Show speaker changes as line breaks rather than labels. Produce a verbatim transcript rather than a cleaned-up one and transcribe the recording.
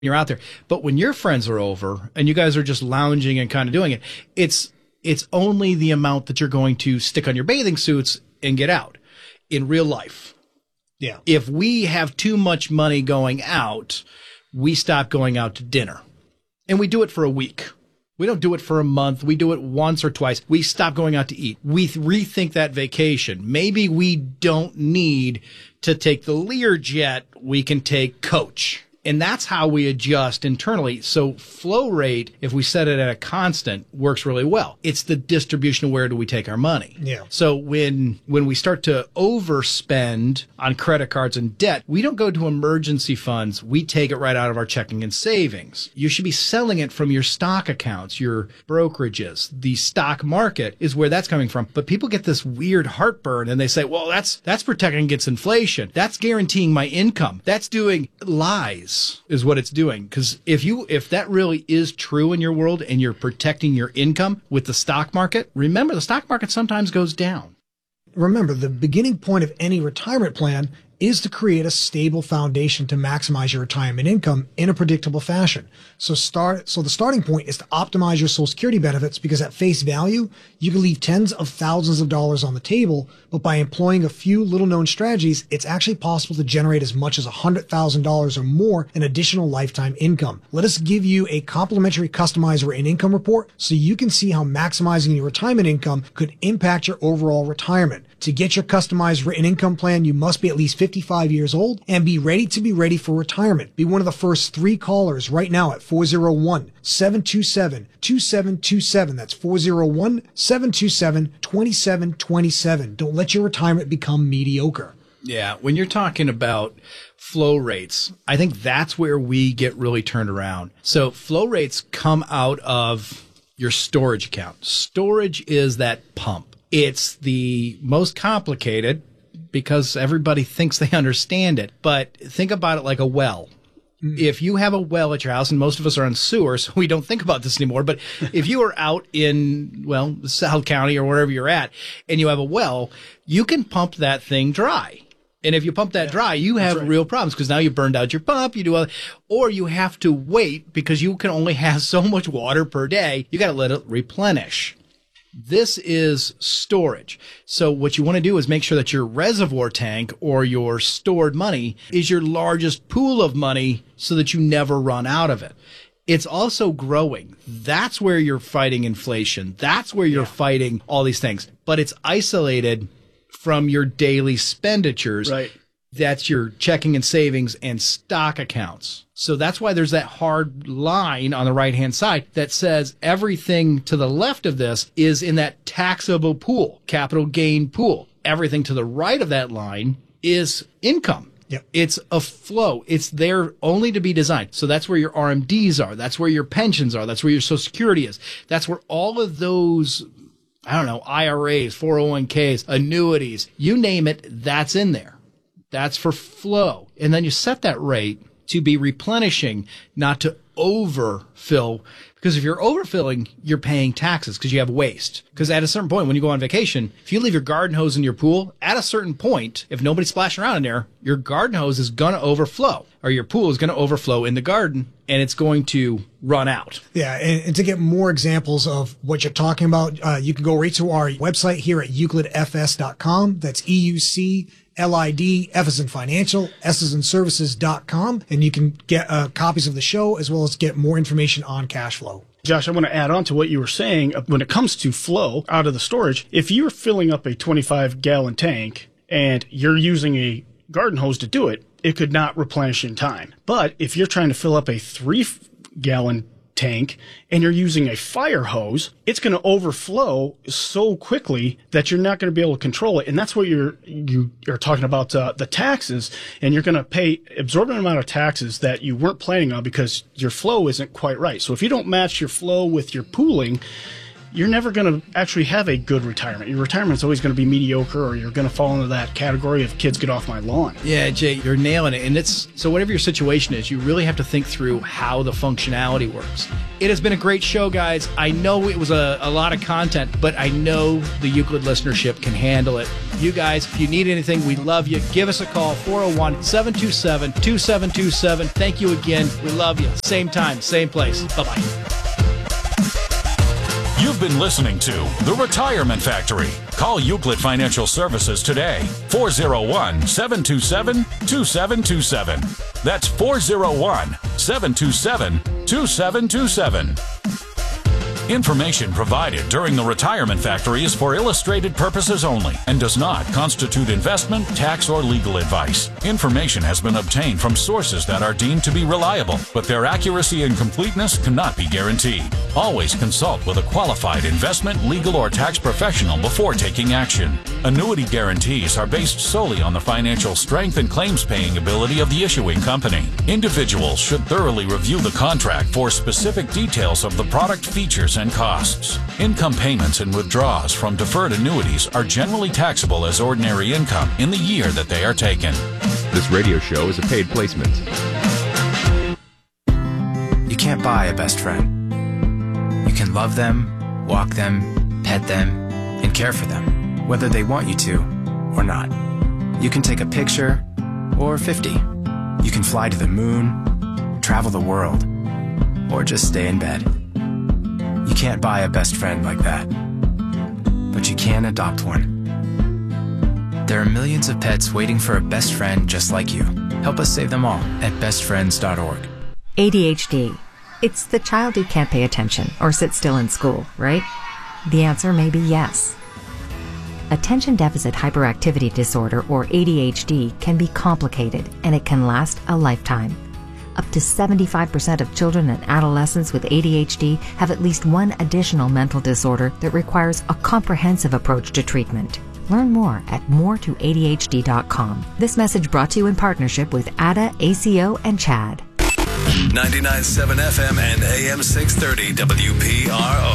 you're out there. But when your friends are over and you guys are just lounging and kind of doing it, it's it's only the amount that you're going to stick on your bathing suits and get out in real life.
Yeah.
If we have too much money going out, we stop going out to dinner. And we do it for a week. We don't do it for a month. We do it once or twice. We stop going out to eat. We th- rethink that vacation. Maybe we don't need to take the Learjet. We can take Coach. And that's how we adjust internally. So flow rate, if we set it at a constant, works really well. It's the distribution of where do we take our money.
Yeah.
So when when we start to overspend on credit cards and debt, we don't go to emergency funds. We take it right out of our checking and savings. You should be selling it from your stock accounts, your brokerages. The stock market is where that's coming from. But people get this weird heartburn and they say, well, that's that's protecting against inflation. That's guaranteeing my income. That's doing lies. Is what it's doing. Because if you if that really is true in your world and you're protecting your income with the stock market, remember the stock market sometimes goes down.
Remember, the beginning point of any retirement plan is to create a stable foundation to maximize your retirement income in a predictable fashion. So start, so the starting point is to optimize your Social Security benefits, because at face value, you can leave tens of thousands of dollars on the table, but by employing a few little known strategies, it's actually possible to generate as much as one hundred thousand dollars or more in additional lifetime income. Let us give you a complimentary customized written income report so you can see how maximizing your retirement income could impact your overall retirement. To get your customized written income plan, you must be at least fifty-five years old and be ready to be ready for retirement. Be one of the first three callers right now at four oh one, seven two seven, two seven two seven. That's four oh one, seven two seven, two seven two seven. Don't let your retirement become mediocre.
Yeah, when you're talking about flow rates, I think that's where we get really turned around. So flow rates come out of your storage account. Storage is that pump. It's the most complicated because everybody thinks they understand it. But think about it like a well. Mm. If you have a well at your house, and most of us are on sewer, so we don't think about this anymore, but if you are out in, well, South County or wherever you're at, and you have a well, you can pump that thing dry. And if you pump that yeah, dry, you have right. real problems because now you burned out your pump, you do other, or you have to wait because you can only have so much water per day. You got to let it replenish. This is storage. So what you want to do is make sure that your reservoir tank or your stored money is your largest pool of money so that you never run out of it. It's also growing. That's where you're fighting inflation. That's where you're yeah. fighting all these things. But it's isolated from your daily expenditures.
Right.
That's your checking and savings and stock accounts. So that's why there's that hard line on the right-hand side that says everything to the left of this is in that taxable pool, capital gain pool. Everything to the right of that line is income.
Yep.
It's a flow. It's there only to be designed. So that's where your R M Ds are. That's where your pensions are. That's where your Social Security is. That's where all of those, I don't know, I R As, four oh one Ks, annuities, you name it, that's in there. That's for flow. And then you set that rate to be replenishing, not to overfill. Because if you're overfilling, you're paying taxes because you have waste. Because at a certain point, when you go on vacation, if you leave your garden hose in your pool, at a certain point, if nobody's splashing around in there, your garden hose is going to overflow. Or your pool is going to overflow in the garden, and it's going to run out.
Yeah, and, and to get more examples of what you're talking about, uh, you can go right to our website here at euclid f s dot com. That's E U C L I D, F as in financial, S as in services dot com, and you can get uh, copies of the show as well as get more information on cash flow.
Josh, I want to add on to what you were saying when it comes to flow out of the storage. If you're filling up a twenty-five gallon tank and you're using a garden hose to do it, it could not replenish in time. But if you're trying to fill up a three gallon tank and you're using a fire hose, it's going to overflow so quickly that you're not going to be able to control it. And that's what you're you are talking about, uh, the taxes, and you're going to pay absorbent amount of taxes that you weren't planning on because your flow isn't quite right. So if you don't match your flow with your pooling, you're never going to actually have a good retirement. Your retirement's always going to be mediocre, or you're going to fall into that category of kids get off my lawn.
Yeah, Jay, you're nailing it. And it's so whatever your situation is, you really have to think through how the functionality works. It has been a great show, guys. I know it was a, a lot of content, but I know the Euclid listenership can handle it. You guys, if you need anything, we love you. Give us a call, four oh one, seven two seven, two seven two seven. Thank you again. We love you. Same time, same place. Bye-bye.
You've been listening to The Retirement Factory. Call Euclid Financial Services today, four oh one, seven two seven, two seven two seven. That's four oh one, seven two seven, two seven two seven. Information provided during The Retirement Factory is for illustrated purposes only and does not constitute investment, tax, or legal advice. Information has been obtained from sources that are deemed to be reliable, but their accuracy and completeness cannot be guaranteed. Always consult with a qualified investment, legal, or tax professional before taking action. Annuity guarantees are based solely on the financial strength and claims-paying ability of the issuing company. Individuals should thoroughly review the contract for specific details of the product features and costs. Income payments and withdrawals from deferred annuities are generally taxable as ordinary income in the year that they are taken.
This radio show is a paid placement.
You can't buy a best friend. You can love them, walk them, pet them, and care for them, whether they want you to or not. You can take a picture or fifty. You can fly to the moon, travel the world, or just stay in bed. You can't buy a best friend like that, but you can adopt one. There are millions of pets waiting for a best friend just like you. Help us save them all at best friends dot org.
A D H D. It's the child who can't pay attention or sit still in school, right? The answer may be yes. Attention Deficit Hyperactivity Disorder, or A D H D, can be complicated and it can last a lifetime. Up to seventy-five percent of children and adolescents with A D H D have at least one additional mental disorder that requires a comprehensive approach to treatment. Learn more at more to A D H D dot com. This message brought to you in partnership with A D A, A C O, and CHAD.
ninety-nine point seven F M and A M six thirty W P R O.